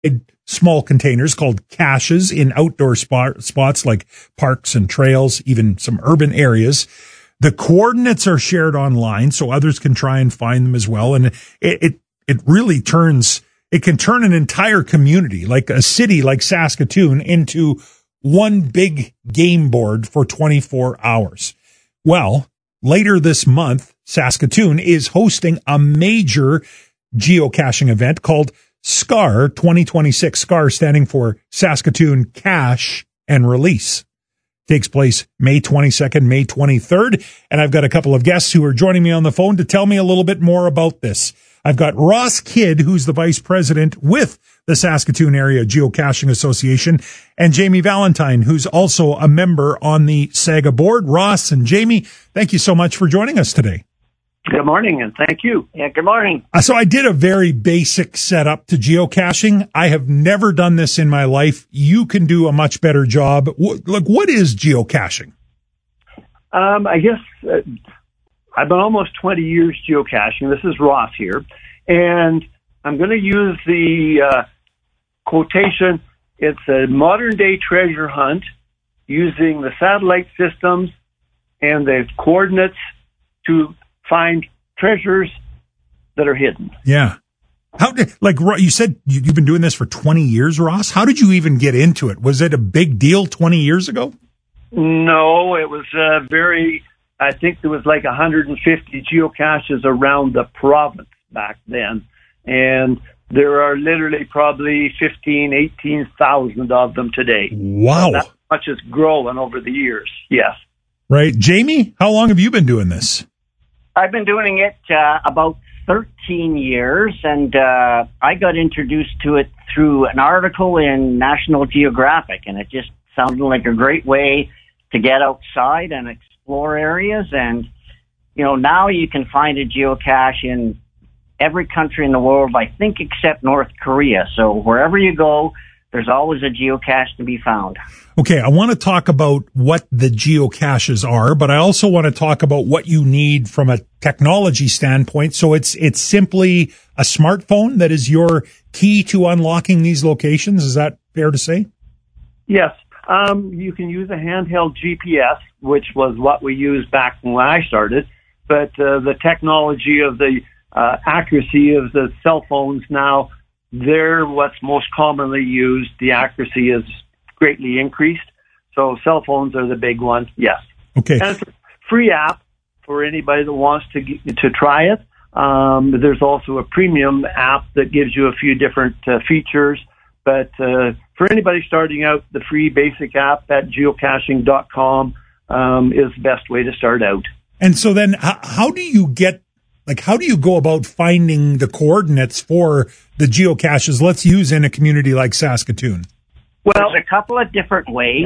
small containers called caches in outdoor spots like parks and trails, even some urban areas. The coordinates are shared online so others can try and find them as well. And it really it can turn an entire community, like a city like Saskatoon, into one big game board for 24 hours. Well, later this month, Saskatoon is hosting a major geocaching event called SCAR 2026. SCAR standing for Saskatoon Cache and Release. Takes place May 22nd, May 23rd. And I've got a couple of guests who are joining me on the phone to tell me a little bit more about this. I've got Ross Kidd, who's the vice president with the Saskatoon Area Geocaching Association, and Jamie Valentine, who's also a member on the SAGA board. Ross and Jamie, thank you so much for joining us today. Good morning, and thank you. Yeah, good morning. So I did a very basic setup to geocaching. I have never done this in my life. You can do a much better job. What is geocaching? I guess I've been almost 20 years geocaching. This is Ross here. And I'm going to use the quotation. It's a modern-day treasure hunt using the satellite systems and the coordinates to find treasures that are hidden. Yeah. You said you've been doing this for 20 years, Ross? How did you even get into it? Was it a big deal 20 years ago? No, it was I think there was like 150 geocaches around the province back then. And there are literally probably 18,000 of them today. Wow. So that much has grown over the years. Yes. Right. Jamie, how long have you been doing this? I've been doing it about 13 years, and I got introduced to it through an article in National Geographic, and it just sounded like a great way to get outside and explore areas. And, now you can find a geocache in every country in the world, I think, except North Korea. So wherever you go, there's always a geocache to be found. Okay, I want to talk about what the geocaches are, but I also want to talk about what you need from a technology standpoint. So it's simply a smartphone that is your key to unlocking these locations. Is that fair to say? Yes. You can use a handheld GPS, which was what we used back when I started, but the technology of the accuracy of the cell phones now, they're what's most commonly used. The accuracy is greatly increased. So cell phones are the big ones, yes. Okay. And it's a free app for anybody that wants to try it. There's also a premium app that gives you a few different features. But for anybody starting out, the free basic app at geocaching.com is the best way to start out. And so then how do you go about finding the coordinates for the geocaches, let's use in a community like Saskatoon? Well, there's a couple of different ways.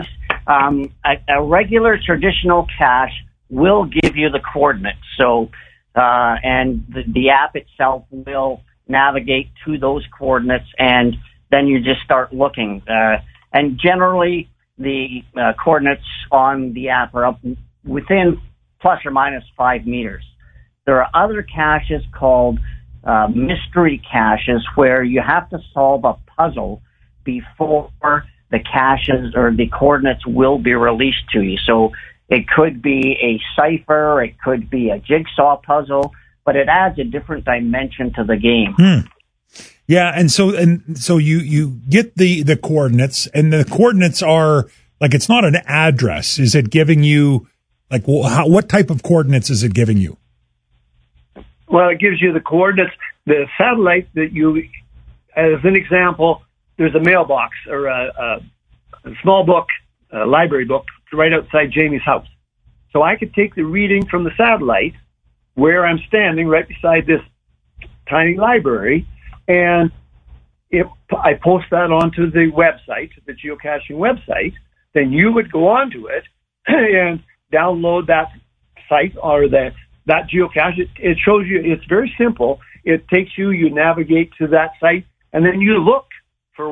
A regular traditional cache will give you the coordinates. So, and the app itself will navigate to those coordinates, and then you just start looking. And generally, the coordinates on the app are up within plus or minus 5 meters. There are other caches called mystery caches where you have to solve a puzzle before the caches or the coordinates will be released to you. So it could be a cipher, it could be a jigsaw puzzle, but it adds a different dimension to the game. Yeah, and so you get the coordinates, and the coordinates are it's not an address. Is it giving you what type of coordinates is it giving you? Well, it gives you the coordinates. The satellite that you, as an example, there's a mailbox or a small book, a library book, right outside Jamie's house. So I could take the reading from the satellite where I'm standing right beside this tiny library, and if I post that onto the website, the geocaching website, then you would go onto it and download that site or that geocache. It shows you, it's very simple. It takes you navigate to that site, and then you look for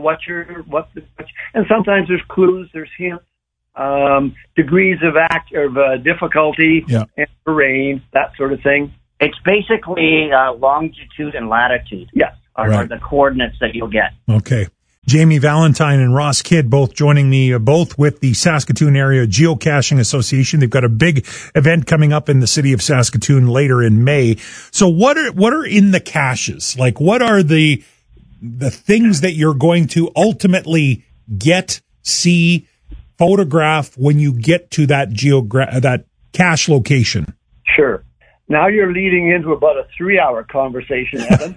and sometimes there's clues, there's hints, degrees of difficulty, and terrain, that sort of thing. It's basically longitude and latitude. Yes. Are the coordinates that you'll get. Okay. Jamie Valentine and Ross Kidd both joining me, both with the Saskatoon Area Geocaching Association. They've got a big event coming up in the city of Saskatoon later in May. So what are in the caches? Like, what are the things that you're going to ultimately get, see, photograph when you get to that that cache location? Sure. Now you're leading into about a 3-hour conversation, Evan.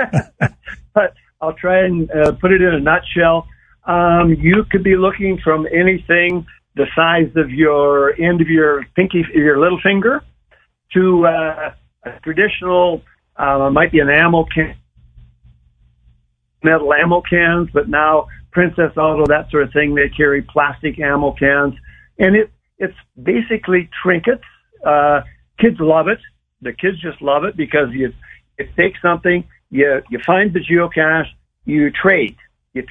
But I'll try and put it in a nutshell. You could be looking from anything the size of your end of your little finger, to a traditional, might be an ammo can, metal ammo cans, but now Princess Auto, that sort of thing, they carry plastic ammo cans, and it's basically trinkets. Kids love it. The kids just love it because you take something, you find the geocache, you trade. The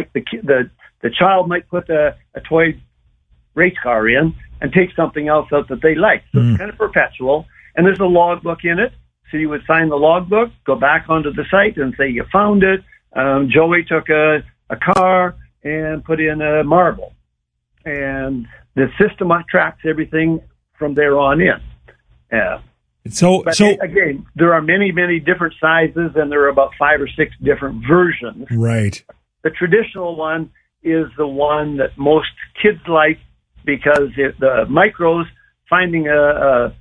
child might put a toy race car in and take something else out that they like. So it's kind of perpetual. And there's a logbook in it. So you would sign the logbook, go back onto the site and say you found it. Joey took a car and put in a marble. And the system tracks everything from there on in. So again, there are many, many different sizes, and there are about 5 or 6 different versions. Right. The traditional one is the one that most kids like because the micros, finding a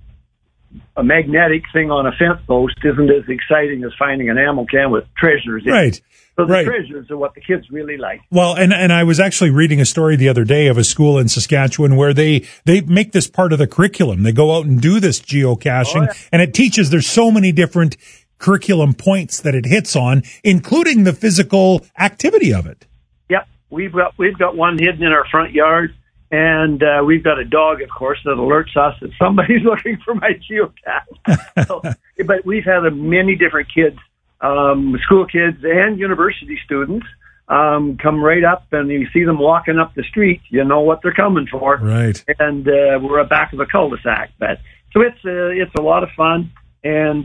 magnetic thing on a fence post isn't as exciting as finding an ammo can with treasures in it. Right. So the treasures are what the kids really like. Well, and I was actually reading a story the other day of a school in Saskatchewan where they make this part of the curriculum. They go out and do this geocaching, and it teaches, there's so many different curriculum points that it hits on, including the physical activity of it. Yep. We've got one hidden in our front yard, and we've got a dog, of course, that alerts us that somebody's looking for my geocache. But we've had many different kids, school kids and university students, come right up, and you see them walking up the street, you know what they're coming for. Right. And we're at back of a cul-de-sac. So it's a lot of fun. And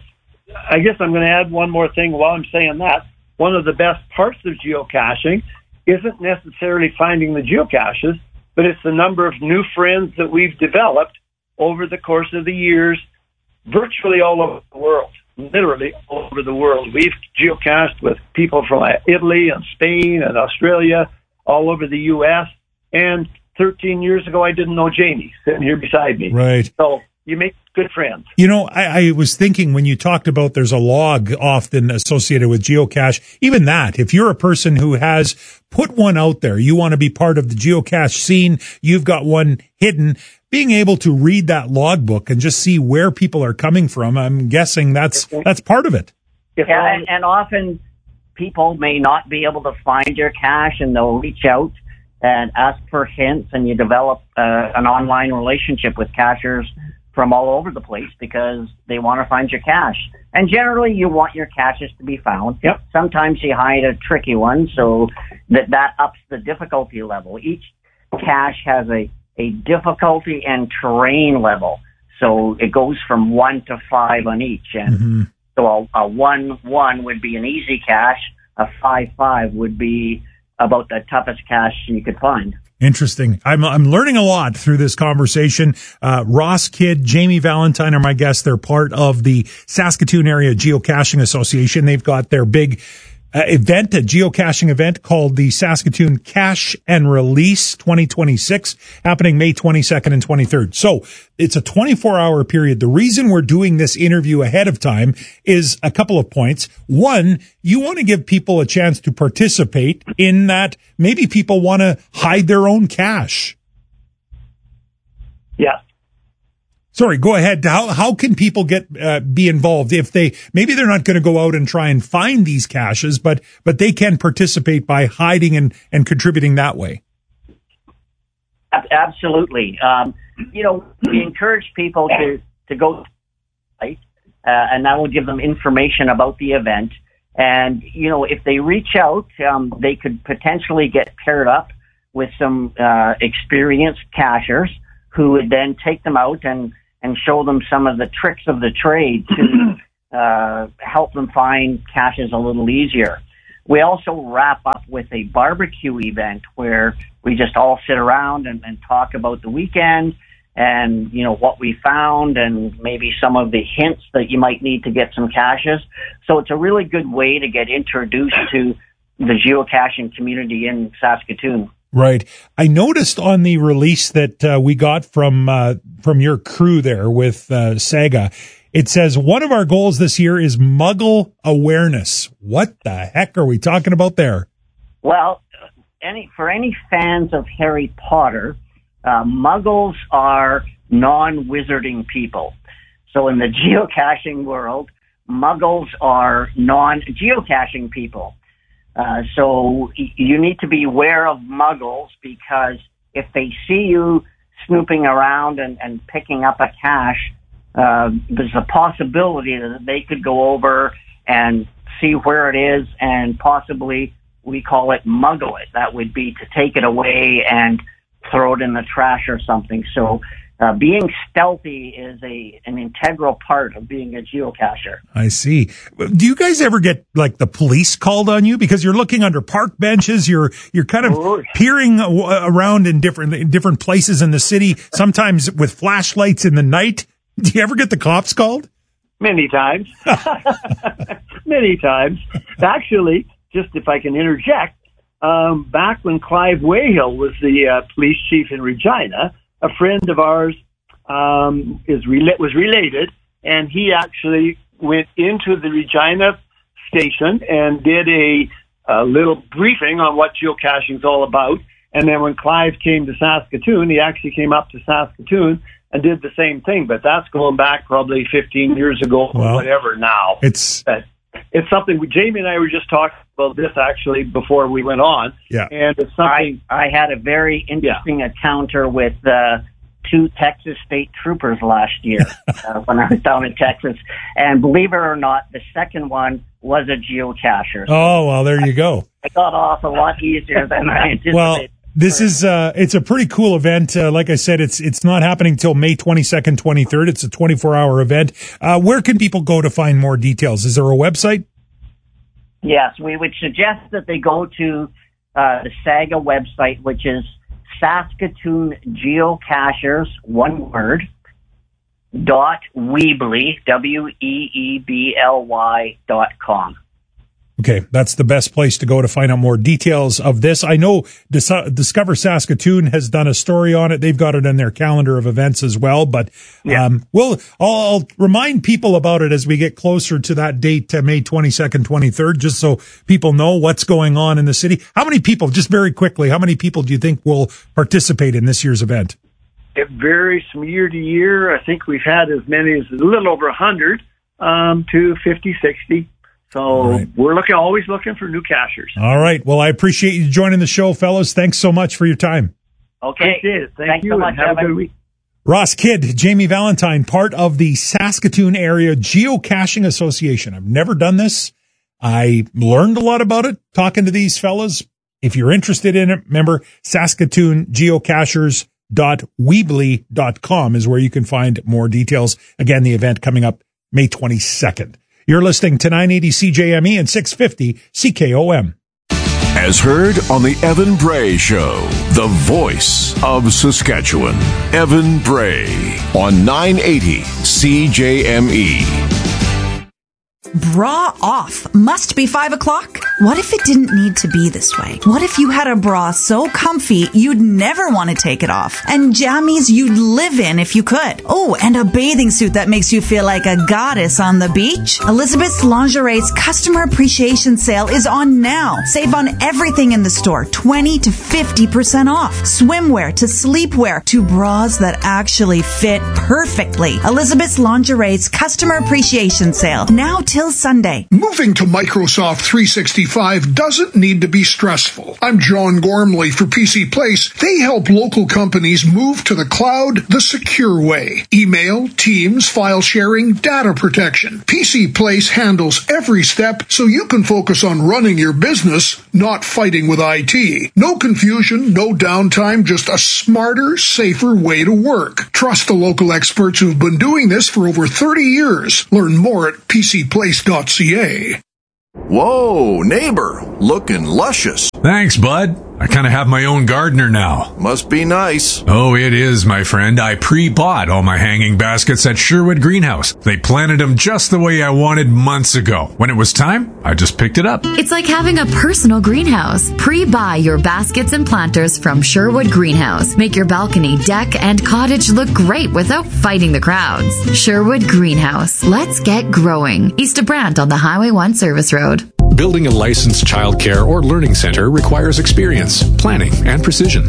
I guess I'm going to add one more thing while I'm saying that. One of the best parts of geocaching isn't necessarily finding the geocaches, but it's the number of new friends that we've developed over the course of the years, virtually all over the world. Literally all over the world. We've geocached with people from Italy and Spain and Australia, all over the U.S. And 13 years ago, I didn't know Jamie sitting here beside me. Right. So you make good friends. You know, I was thinking when you talked about there's a log often associated with geocache, even that, if you're a person who has put one out there, you want to be part of the geocache scene, you've got one hidden, being able to read that logbook and just see where people are coming from, I'm guessing that's part of it. Yeah, and often people may not be able to find your cache, and they'll reach out and ask for hints, and you develop an online relationship with cachers from all over the place because they want to find your cache. And generally, you want your caches to be found. Yep. Sometimes you hide a tricky one, so that ups the difficulty level. Each cache has a difficulty and terrain level. So it goes from 1 to 5 on each. And so a 1-1 would be an easy cache. A 5-5 would be about the toughest cache you could find. Interesting. I'm learning a lot through this conversation. Ross Kidd, Jamie Valentine are my guests. They're part of the Saskatoon Area Geocaching Association. They've got their big event, a geocaching event called the Saskatoon Cache and Release 2026, happening May 22nd and 23rd. So it's a 24-hour period. The reason we're doing this interview ahead of time is a couple of points. One, you want to give people a chance to participate in that. Maybe people want to hide their own cache. Yeah. Sorry, go ahead. How can people be involved if maybe they're not going to go out and try and find these caches, but they can participate by hiding and contributing that way? Absolutely. We encourage people to go to the site, and that will give them information about the event. And, if they reach out, they could potentially get paired up with some experienced cachers who would then take them out and show them some of the tricks of the trade to help them find caches a little easier. We also wrap up with a barbecue event where we just all sit around and talk about the weekend and, what we found and maybe some of the hints that you might need to get some caches. So it's a really good way to get introduced to the geocaching community in Saskatoon. Right. I noticed on the release that we got from your crew there with Saga, it says one of our goals this year is Muggle awareness. What the heck are we talking about there? Well, for any fans of Harry Potter, Muggles are non-wizarding people. So in the geocaching world, Muggles are non-geocaching people. So you need to be aware of Muggles, because if they see you snooping around and picking up a cache, there's a possibility that they could go over and see where it is and possibly, we call it muggle it. That would be to take it away and throw it in the trash or something. So being stealthy is an integral part of being a geocacher. I see. Do you guys ever get the police called on you because you're looking under park benches? You're kind of peering around in different places in the city, sometimes with flashlights in the night. Do you ever get the cops called? Many times. Many times. Actually, just if I can interject, back when Clive Wayhill was the police chief in Regina, a friend of ours was related, and he actually went into the Regina station and did a little briefing on what geocaching is all about. And then when Clive came to Saskatoon, he actually came up to Saskatoon and did the same thing. But that's going back probably 15 years ago or whatever now. It's something Jamie and I were just talking about this actually before we went on. Yeah. And it's something I had a very interesting encounter with 2 Texas state troopers last year when I was down in Texas. And believe it or not, the second one was a geocacher. Oh, well, there you go. I got off a lot easier than I anticipated. Well, this is it's a pretty cool event. Like I said, it's not happening till May 22nd, 23rd. It's a 24-hour event. Where can people go to find more details? Is there a website? Yes, we would suggest that they go to the Saga website, which is Saskatoon Geocachers, one word, .weebly, WEEBLY.com. Okay, that's the best place to go to find out more details of this. I know Discover Saskatoon has done a story on it. They've got it in their calendar of events as well. But I'll remind people about it as we get closer to that date, May 22nd, 23rd, just so people know what's going on in the city. How many people, just very quickly, how many people do you think will participate in this year's event? It varies from year to year. I think we've had as many as a little over 100 to 50, 60. So we're always looking for new cachers. All right. Well, I appreciate you joining the show, fellas. Thanks so much for your time. Okay. Appreciate it. Thank you. So much, and have a good week. Ross Kidd, Jamie Valentine, part of the Saskatoon Area Geocaching Association. I've never done this. I learned a lot about it talking to these fellas. If you're interested in it, remember SaskatoonGeocachers.weebly.com is where you can find more details. Again, the event coming up May 22nd. You're listening to 980 CJME and 650 CKOM. As heard on the Evan Bray Show, the voice of Saskatchewan, Evan Bray on 980 CJME. Bra off. Must be 5 o'clock? What if it didn't need to be this way? What if you had a bra so comfy you'd never want to take it off? And jammies you'd live in if you could. Oh, and a bathing suit that makes you feel like a goddess on the beach? Elizabeth's Lingerie's Customer Appreciation Sale is on now. Save on everything in the store. 20 to 50% off. Swimwear to sleepwear to bras that actually fit perfectly. Elizabeth's Lingerie's Customer Appreciation Sale. Now till Sunday. Moving to Microsoft 365 doesn't need to be stressful. I'm John Gormley for PC Place. They help local companies move to the cloud the secure way. Email, Teams, file sharing, data protection. PC Place handles every step so you can focus on running your business, not fighting with IT. No confusion, no downtime, just a smarter, safer way to work. Trust the local experts who've been doing this for over 30 years. Learn more at PCPlace.ca. Whoa, neighbor, looking luscious. Thanks, bud. I kind of have my own gardener now. Must be nice. Oh, it is, my friend. I pre-bought all my hanging baskets at Sherwood Greenhouse. They planted them just the way I wanted months ago. When it was time, I just picked it up. It's like having a personal greenhouse. Pre-buy your baskets and planters from Sherwood Greenhouse. Make your balcony, deck, and cottage look great without fighting the crowds. Sherwood Greenhouse. Let's get growing. East of Brant on the Highway 1 Service Road. Building a licensed childcare or learning center requires experience, planning, and precision.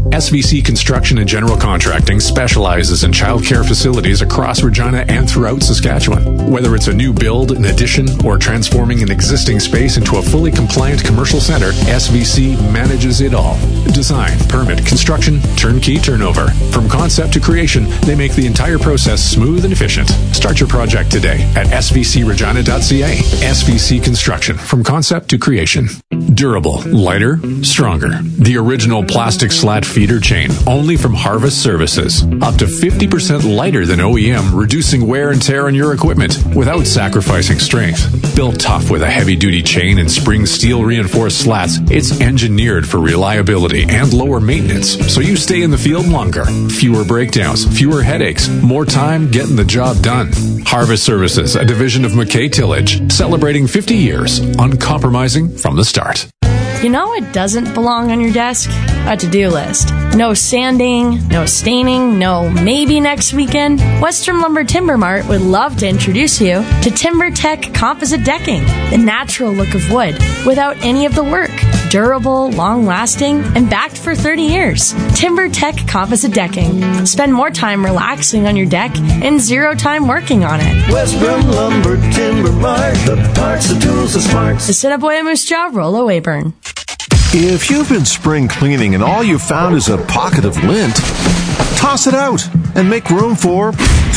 SVC Construction and General Contracting specializes in childcare facilities across Regina and throughout Saskatchewan. Whether it's a new build, an addition, or transforming an existing space into a fully compliant commercial center, SVC manages it all. Design, permit, construction, turnkey turnover. From concept to creation, they make the entire process smooth and efficient. Start your project today at svcregina.ca. SVC Construction. From concept to creation. Durable, lighter, stronger. The original plastic slat feeder chain, only from Harvest Services. Up to 50% lighter than OEM, reducing wear and tear on your equipment without sacrificing strength. Built tough with a heavy-duty chain and spring steel reinforced slats, it's engineered for reliability and lower maintenance, so you stay in the field longer. Fewer breakdowns, fewer headaches, more time getting the job done. Harvest Services, a division of McKay Tillage, celebrating 50 years, uncompromising from the start. You know what doesn't belong on your desk? A to-do list. No sanding, no staining, no maybe next weekend. Western Lumber Timber Mart would love to introduce you to TimberTech Composite Decking, the natural look of wood without any of the work. Durable, long-lasting, and backed for 30 years. TimberTech Composite Decking. Spend more time relaxing on your deck and zero time working on it. Western Lumber Timber Mart, the parts, the tools, the smarts. The Assiniboia Moose Jaw, Rollo Weyburn. If you've been spring cleaning and all you found is a pocket of lint, toss it out and make room for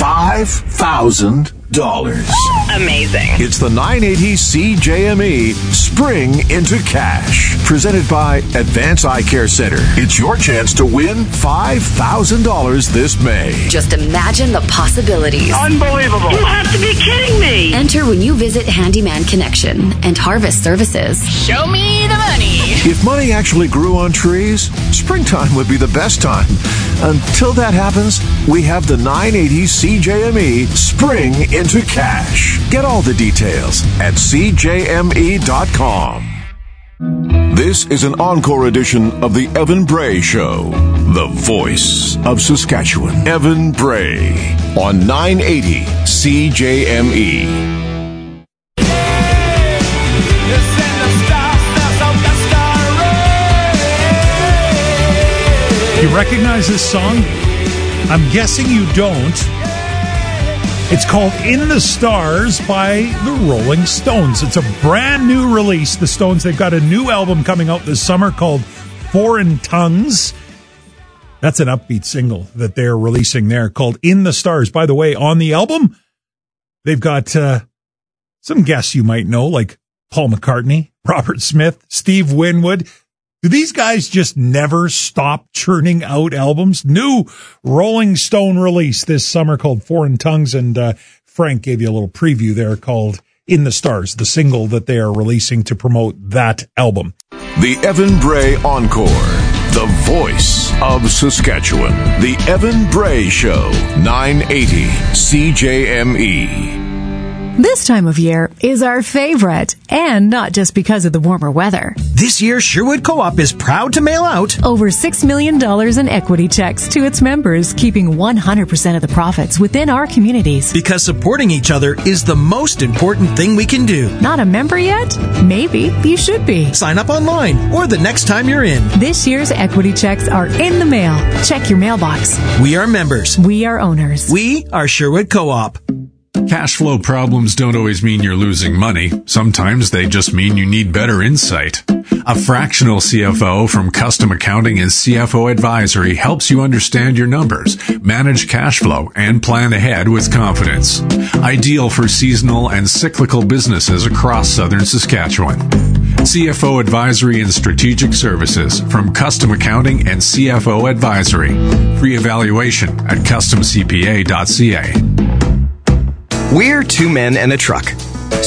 $5,000. Amazing. It's the 980 CJME Spring into Cash, presented by Advance Eye Care Center. It's your chance to win $5,000 this May. Just imagine the possibilities. Unbelievable. You have to be kidding me. Enter when you visit Handyman Connection and Harvest Services. Show me the money. If money actually grew on trees, springtime would be the best time. Until that happens, we have the 980 CJME Spring into Cash. Get all the details at cjme.com. This is an encore edition of the Evan Bray Show, the voice of Saskatchewan. Evan Bray on 980 CJME. You recognize this song? I'm guessing you don't. It's called In the Stars by the Rolling Stones. It's a brand new release. The Stones, they've got a new album coming out this summer called Foreign Tongues. That's an upbeat single that they're releasing there called In the Stars. By the way, on the album, they've got some guests you might know, like Paul McCartney, Robert Smith, Steve Winwood. Do these guys just never stop churning out albums? New Rolling Stone release this summer called Foreign Tongues, and Frank gave you a little preview there called In the Stars, the single that they are releasing to promote that album. The Evan Bray Encore, the voice of Saskatchewan. The Evan Bray Show, 980 CJME. This time of year is our favorite, and not just because of the warmer weather. This year, Sherwood Co-op is proud to mail out over $6 million in equity checks to its members, keeping 100% of the profits within our communities. Because supporting each other is the most important thing we can do. Not a member yet? Maybe you should be. Sign up online or the next time you're in. This year's equity checks are in the mail. Check your mailbox. We are members. We are owners. We are Sherwood Co-op. Cash flow problems don't always mean you're losing money. Sometimes they just mean you need better insight. A fractional CFO from Custom Accounting and CFO Advisory helps you understand your numbers, manage cash flow, and plan ahead with confidence. Ideal for seasonal and cyclical businesses across southern Saskatchewan. CFO Advisory and Strategic Services from Custom Accounting and CFO Advisory. Free evaluation at customcpa.ca. We're two men and a truck. So,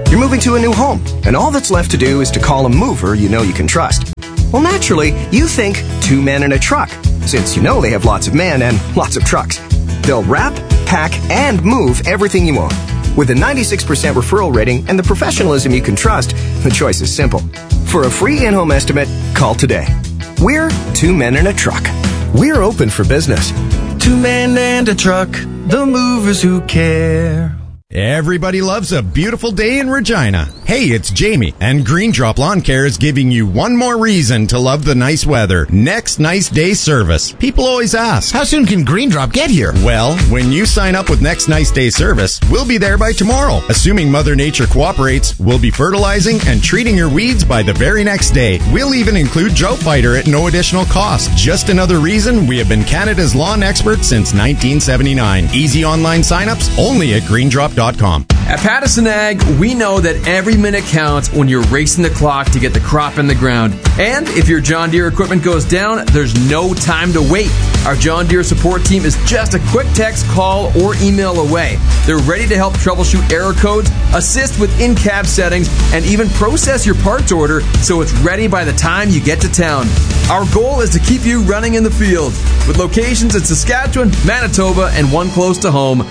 You're moving to a new home, and all that's left to do is to call a mover you know you can trust. Well, naturally, you think 2 men and a truck, since you know they have lots of men and lots of trucks. They'll wrap, pack, and move everything you own. With a 96% referral rating and the professionalism you can trust, the choice is simple. For a free in-home estimate, call today. We're 2 men and a truck. We're open for business. 2 men and a truck, the movers who care. Everybody loves a beautiful day in Regina. Hey, it's Jamie, and Green Drop Lawn Care is giving you one more reason to love the nice weather. Next Nice Day service. People always ask, how soon can Green Drop get here? Well, when you sign up with Next Nice Day service, we'll be there by tomorrow. Assuming Mother Nature cooperates, we'll be fertilizing and treating your weeds by the very next day. We'll even include Drought Fighter at no additional cost. Just another reason we have been Canada's lawn expert since 1979. Easy online signups only at greendrop.com. At Pattison Ag, we know that every minute counts when you're racing the clock to get the crop in the ground. And if your John Deere equipment goes down, there's no time to wait. Our John Deere support team is just a quick text, call, or email away. They're ready to help troubleshoot error codes, assist with in-cab settings, and even process your parts order so it's ready by the time you get to town. Our goal is to keep you running in the field. With locations in Saskatchewan, Manitoba, and one close to home,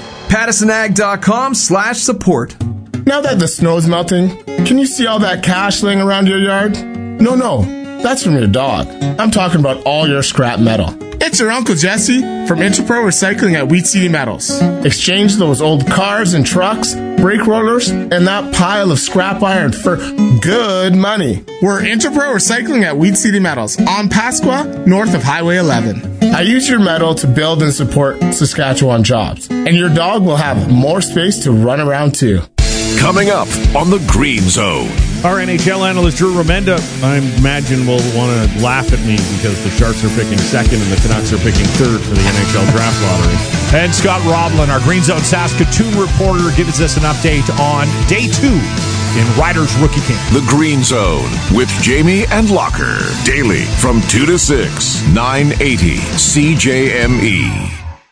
PattisonAg.com/support. Now that the snow's melting, can you see all that cash laying around your yard? No, that's from your dog. I'm talking about all your scrap metal. It's your Uncle Jesse from Interpro Recycling at Wheat City Metals. Exchange those old cars and trucks, brake rollers, and that pile of scrap iron for good money. We're Interpro Recycling at Wheat City Metals on Pasqua, north of Highway 11. I use your metal to build and support Saskatchewan jobs, and your dog will have more space to run around too. Coming up on the Green Zone. Our NHL analyst, Drew Remenda, I imagine will want to laugh at me because the Sharks are picking second and the Canucks are picking third for the NHL draft lottery. And Scott Roblin, our Green Zone Saskatoon reporter, gives us an update on day 2 in Riders Rookie Camp. The Green Zone with Jamie and Locker. Daily from 2 to 6, 980 CJME.